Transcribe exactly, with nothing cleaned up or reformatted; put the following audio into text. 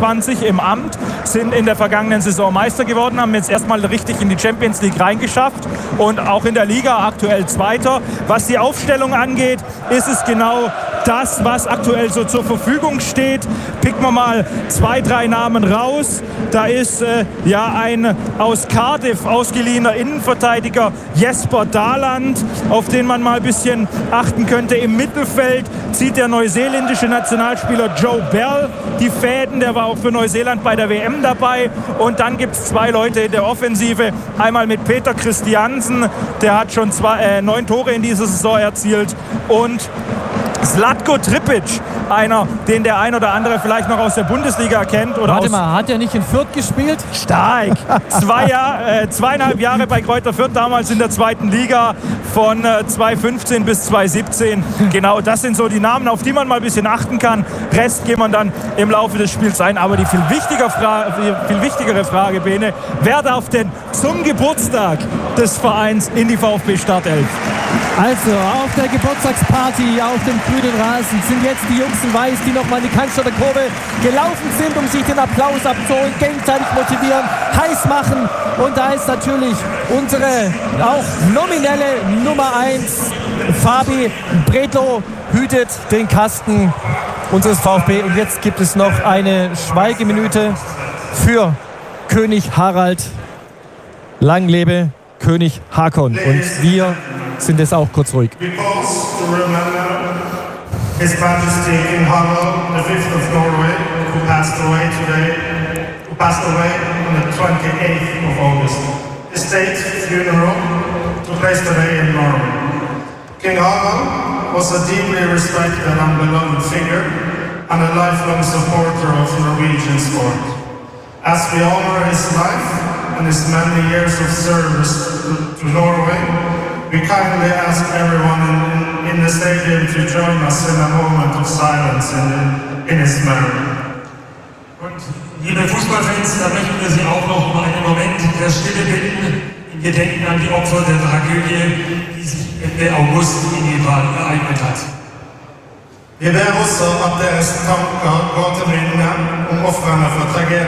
einundzwanzig im Amt, sind in der vergangenen Saison Meister geworden, haben jetzt erstmal richtig in die Champions League reingeschafft und auch in der Liga aktuell Zweiter. Was die Aufstellung angeht, ist es genau das, was aktuell so zur Verfügung steht. Picken wir mal zwei, drei Namen raus. Da ist äh, ja ein aus Cardiff ausgeliehener Innenverteidiger Jesper Daland, auf den man mal ein bisschen achten könnte. Im Mittelfeld zieht der neuseeländische Nationalspieler Joe Bell die Fäden. Der war auch für Neuseeland bei der W M dabei. Und dann gibt es zwei Leute in der Offensive. Einmal mit Peter Christiansen, der hat schon zwei, äh, neun Tore in dieser Saison erzielt. Und Zlatko Tripic, einer, den der ein oder andere vielleicht noch aus der Bundesliga kennt. Oder Warte mal, hat er nicht in Fürth gespielt? Stark! Zwei Jahr, äh, zweieinhalb Jahre bei Greuther Fürth, damals in der zweiten Liga, von äh, zweitausendfünfzehn bis zweitausendsiebzehn. Genau, das sind so die Namen, auf die man mal ein bisschen achten kann. Rest geht man dann im Laufe des Spiels ein. Aber die viel, wichtiger Fra- viel wichtigere Frage, Bene, wer darf denn zum Geburtstag des Vereins in die VfB-Startelf? Also, auf der Geburtstagsparty auf dem grünen Rasen sind jetzt die Jungs in Weiß, die nochmal in die Cannstatter Kurve gelaufen sind, um sich den Applaus abzuholen, gegenseitig motivieren, heiß machen. Und da ist natürlich unsere auch nominelle Nummer eins, Fabi Bredlow, hütet den Kasten unseres VfB. Und jetzt gibt es noch eine Schweigeminute für König Harald. Lang lebe König Hakon. Und wir sind es auch kurz ruhig. His Majesty King Harald the fifth of Norway, who passed away today, who passed away on the twenty-eighth of August. His state funeral took place today in Norway. King Harald was a deeply respected and beloved figure and a lifelong supporter of Norwegian sport. As we honor his life and his many years of service to, to Norway, we kindly ask everyone in, in the stadium to join us in a moment of silence in, in his memory. Und liebe Fußballfans, da möchten wir Sie auch noch um einen Moment der Stille bitten, in Gedenken an die Opfer der Tragödie, die sich Ende August in Nepal ereignet hat. Vi ber også at deres tanker går til minne om ofrene for tragedien.